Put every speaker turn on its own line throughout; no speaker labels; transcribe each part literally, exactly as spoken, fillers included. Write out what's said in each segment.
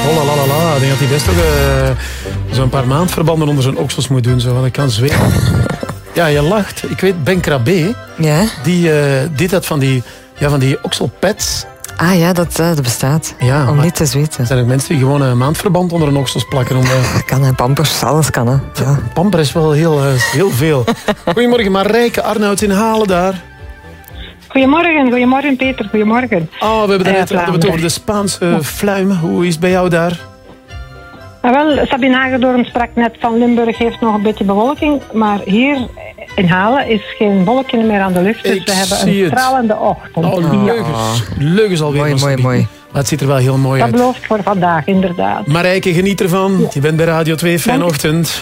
Oh la la la la. Ik denk dat hij best ook uh, zo'n paar maandverbanden onder zijn oksels moet doen. Zo, want ik kan zweten. Ja, je lacht. Ik weet, Ben Krabbe,
ja?
die uh, dit had van die, ja, van die okselpads.
Ah ja, dat, dat bestaat.
Ja,
om niet te zweten.
Er zijn ook mensen die gewoon een maandverband onder hun oksels plakken. Om, uh...
kan, hè. Pampers, alles kan. Hè. Ja.
Pamper is wel heel, uh, heel veel. Goedemorgen, Marijke Arnouds in Halen daar.
Goedemorgen, goedemorgen Peter, goedemorgen.
Oh, we hebben het uh, het over de Spaanse uh, fluim. Hoe is het bij jou daar?
Ah, wel, Sabine Hagedoorn sprak net van Limburg heeft nog een beetje bewolking, maar hier in Halen is geen wolkje meer aan de lucht, dus
Ik
we hebben een
het.
stralende ochtend.
Oh, leugens. Leugens alweer.
Mooi, mooi, mooi.
Maar het ziet er wel heel mooi
dat
uit.
Dat belooft voor vandaag, inderdaad.
Marijke, geniet ervan. Ja. Je bent bij Radio twee. Fijne ochtend.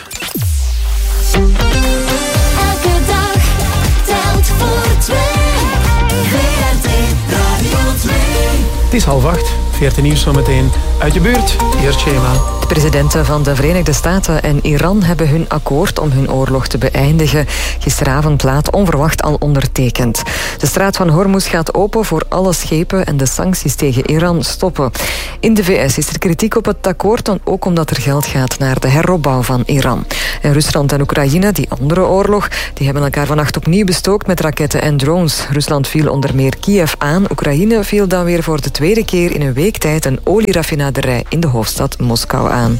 Elke dag telt voor twee. V R T Radio twee.
Het is half acht. V R T Nieuws zometeen uit je buurt. Eerst schema.
De presidenten van de Verenigde Staten en Iran hebben hun akkoord om hun oorlog te beëindigen gisteravond laat onverwacht al ondertekend. De straat van Hormuz gaat open voor alle schepen en de sancties tegen Iran stoppen. In de V S is er kritiek op het akkoord, ook omdat er geld gaat naar de heropbouw van Iran. En Rusland en Oekraïne, die andere oorlog, die hebben elkaar vannacht opnieuw bestookt met raketten en drones. Rusland viel onder meer Kiev aan. Oekraïne viel dan weer voor de tweede keer in een week tijd een olieraffinaderij in de hoofdstad Moskou aan.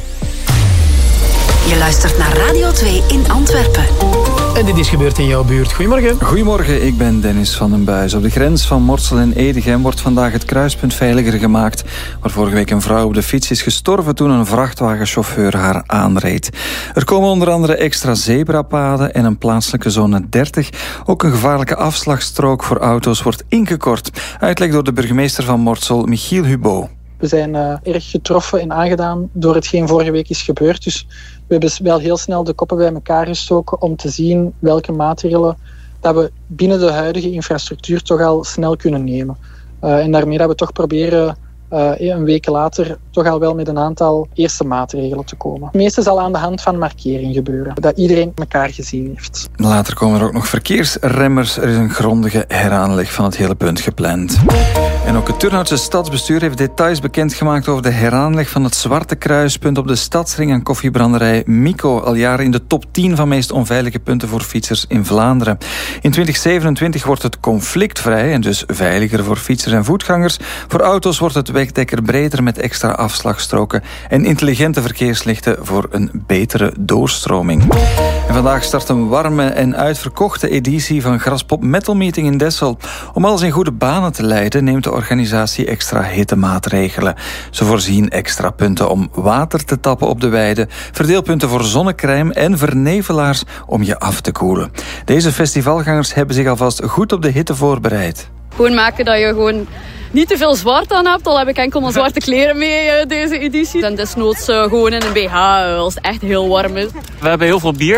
Je luistert naar Radio twee in Antwerpen.
En dit is gebeurd in jouw buurt. Goedemorgen.
Goedemorgen, ik ben Dennis van den Buis. Op de grens van Mortsel en Edegem wordt vandaag het kruispunt veiliger gemaakt, waar vorige week een vrouw op de fiets is gestorven toen een vrachtwagenchauffeur haar aanreed. Er komen onder andere extra zebrapaden en een plaatselijke zone dertig. Ook een gevaarlijke afslagstrook voor auto's wordt ingekort. Uitleg door de burgemeester van Mortsel, Michiel Hubo.
We zijn uh, erg getroffen en aangedaan door hetgeen vorige week is gebeurd. Dus we hebben wel heel snel de koppen bij elkaar gestoken om te zien welke maatregelen dat we binnen de huidige infrastructuur toch al snel kunnen nemen. Uh, en daarmee dat we toch proberen uh, een week later toch al wel met een aantal eerste maatregelen te komen. Het meeste zal aan de hand van markering gebeuren, dat iedereen elkaar gezien heeft.
Later komen er ook nog verkeersremmers. Er is een grondige heraanleg van het hele punt gepland. En ook het Turnhoutse stadsbestuur heeft details bekendgemaakt over de heraanleg van het Zwarte Kruispunt op de Stadsring en koffiebranderij Mico, al jaren in de top tien van meest onveilige punten voor fietsers in Vlaanderen. In twintig zevenentwintig wordt het conflictvrij en dus veiliger voor fietsers en voetgangers. Voor auto's wordt het wegdekker breder met extra afslagstroken en intelligente verkeerslichten voor een betere doorstroming. En vandaag start een warme en uitverkochte editie van Graspop Metal Meeting in Dessel. Om alles in goede banen te leiden neemt de organisatie extra hittemaatregelen. Ze voorzien extra punten om water te tappen op de weide, verdeelpunten voor zonnecrème en vernevelaars om je af te koelen. Deze festivalgangers hebben zich alvast goed op de hitte voorbereid.
Gewoon maken dat je gewoon niet te veel zwart aan hebt. Al heb ik enkel maar zwarte kleren mee uh, deze editie. En desnoods uh, gewoon in een B H als het echt heel warm is.
We hebben heel veel bier.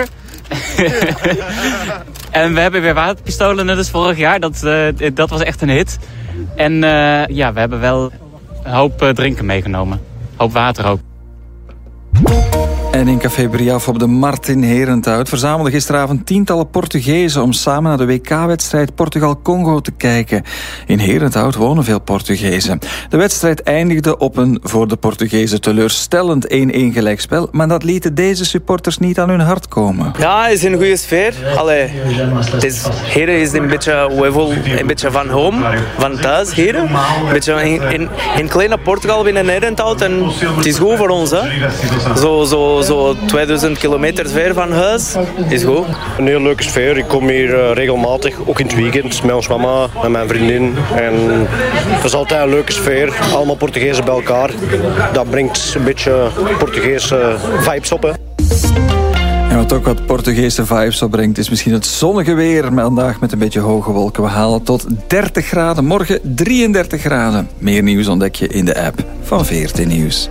En we hebben weer waterpistolen, net als vorig jaar. Dat, uh, dat was echt een hit. En uh, ja, we hebben wel een hoop uh, drinken meegenomen. Een hoop water ook.
En in Café Briaf op de Markt in Herenthout verzamelden gisteravond tientallen Portugezen om samen naar de W K-wedstrijd Portugal-Congo te kijken. In Herenthout wonen veel Portugezen. De wedstrijd eindigde op een voor de Portugezen teleurstellend één-één gelijkspel, maar dat lieten deze supporters niet aan hun hart komen.
Ja, het is een goede sfeer. Allee, het is, Heren is een beetje, we voelen een beetje van home, van thuis, Heren. Een beetje in, in, in kleine Portugal binnen Herenthout en het is goed voor ons, hè. Zo, zo, zo tweeduizend kilometer ver van huis is goed.
Een heel leuke sfeer. Ik kom hier uh, regelmatig, ook in het weekend, met ons mama en mijn vriendin. En het is altijd een leuke sfeer. Allemaal Portugezen bij elkaar. Dat brengt een beetje Portugese vibes op, hè.
En wat ook wat Portugese vibes opbrengt is misschien het zonnige weer. Vandaag met een beetje hoge wolken. We halen tot dertig graden. Morgen drieëndertig graden. Meer nieuws ontdek je in de app van V R T Nieuws.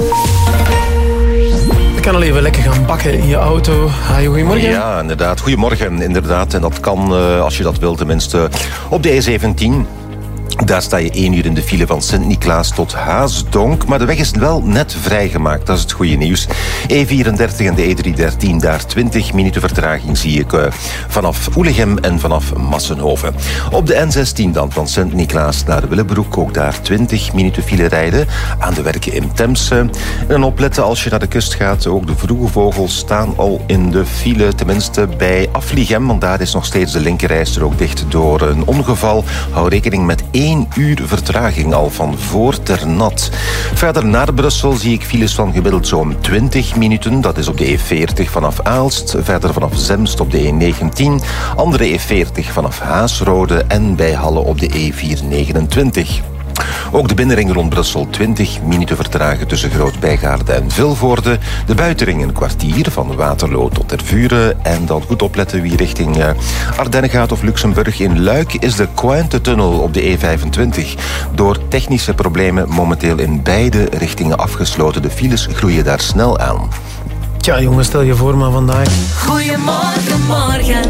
Je kan al even lekker gaan bakken in je auto. Hi, goedemorgen.
Ja, inderdaad. Goedemorgen, inderdaad. En dat kan, uh, als je dat wilt, tenminste op de E zeventien. Daar sta je één uur in de file van Sint-Niklaas tot Haasdonk. Maar de weg is wel net vrijgemaakt, dat is het goede nieuws. E vierendertig en de E driehonderddertien, daar twintig minuten vertraging zie ik uh, vanaf Oelegem en vanaf Massenhoven. Op de N zestien dan, van Sint-Niklaas naar Willebroek, ook daar twintig minuten file rijden. Aan de werken in Temse. En opletten als je naar de kust gaat, ook de vroege vogels staan al in de file. Tenminste bij Afligem, want daar is nog steeds de linkerrijstrook dicht door een ongeval. Hou rekening met één uur vertraging al van voor Ternat. Verder naar Brussel zie ik files van gemiddeld zo'n twintig minuten. Dat is op de E veertig vanaf Aalst. Verder vanaf Zemst op de E negentien. Andere E veertig vanaf Haasrode. En bij Halle op de E vierhonderdnegenentwintig. Ook de binnenring rond Brussel twintig minuten vertragen tussen Groot-Bijgaarde en Vilvoorde. De buitenring een kwartier van Waterloo tot Tervuren. En dan goed opletten wie richting uh, Ardennen gaat of Luxemburg. In Luik is de Cointe-tunnel op de E vijfentwintig. Door technische problemen momenteel in beide richtingen afgesloten. De files groeien daar snel aan.
Tja, jongens, stel je voor maar vandaag.
Goedemorgen, morgen.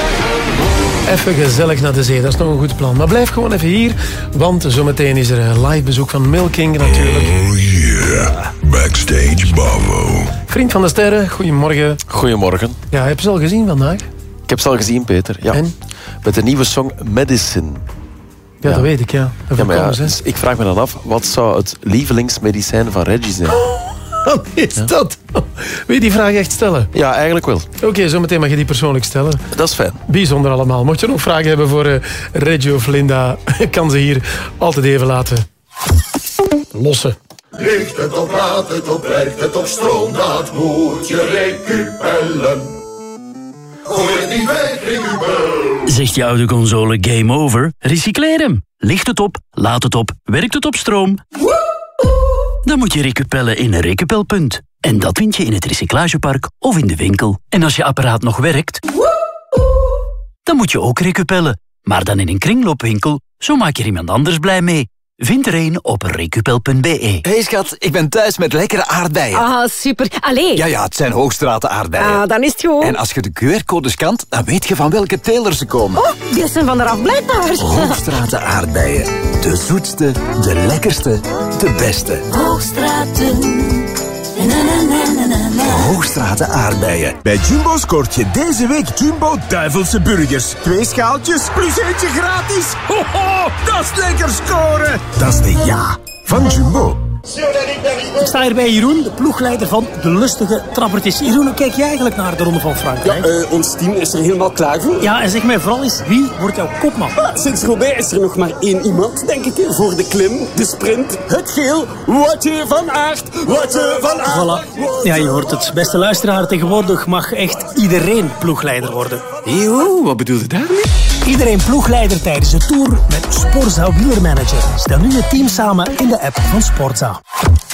Even gezellig naar de zee, dat is nog een goed plan. Maar blijf gewoon even hier, want zometeen is er een live bezoek van Milking natuurlijk.
Oh yeah, Backstage Bavo.
Vriend van de sterren, goedemorgen.
Goedemorgen.
Ja, heb je ze al gezien vandaag?
Ik heb ze al gezien, Peter. Ja.
En?
Met de nieuwe song Medicine.
Ja, ja. Dat weet ik, ja. Dat
ja, maar ja, dus ik vraag me dan af, wat zou het lievelingsmedicijn van Reggie zijn?
Wat is ja? dat? Wil je die vraag echt stellen?
Ja, eigenlijk wel.
Oké, okay, zometeen mag je die persoonlijk stellen.
Dat is fijn.
Bijzonder allemaal. Mocht je nog vragen hebben voor uh, Reggie of Linda, kan ze hier altijd even laten lossen.
Ligt het op, laat het op, werkt het op stroom, dat moet je recupellen. Gooi het niet weg, recupel.
Zegt je oude console game over? Recycleer hem. Ligt het op, laat het op, werkt het op stroom? Dan moet je recupellen in een recupelpunt. En dat vind je in het recyclagepark of in de winkel. En als je apparaat nog werkt, dan moet je ook recupellen. Maar dan in een kringloopwinkel, zo maak je er iemand anders blij mee. Vind er een op recupel punt b e.
Hey schat, ik ben thuis met lekkere aardbeien.
Ah, super. Allee.
Ja, ja, het zijn Hoogstraten aardbeien.
Ah, dan is het gewoon.
En als je de Q R-code scant, dan weet je van welke teler ze komen.
Oh, die zijn van eraf blijkbaar.
Hoogstraten aardbeien. De zoetste, de lekkerste, de beste.
Hoogstraten. Na, na, na, na, na.
Hoogstraten aardbeien.
Bij Jumbo scoort je deze week Jumbo Duivelse burgers. Twee schaaltjes plus eentje gratis. Ho, ho, dat is lekker scoren. Dat is de ja van Jumbo.
Ik sta hier bij Jeroen, de ploegleider van de lustige trappertjes. Jeroen, hoe kijk je eigenlijk naar de Ronde van Frankrijk?
Ja, uh, ons team is er helemaal klaar voor.
Ja, en zeg mij vooral eens, wie wordt jouw kopman?
Sinds Roubaix is er nog maar één iemand, denk ik, voor de klim, de sprint, het geel. Woutje van Aert, Woutje van Aert.
Voilà. Ja, je hoort het. Beste luisteraar, tegenwoordig mag echt iedereen ploegleider worden.
Eeuw, wat bedoel je daarmee?
Iedereen ploegleider tijdens de Tour met Sporza Wielermanager. Stel nu je team samen in de app van Sporza.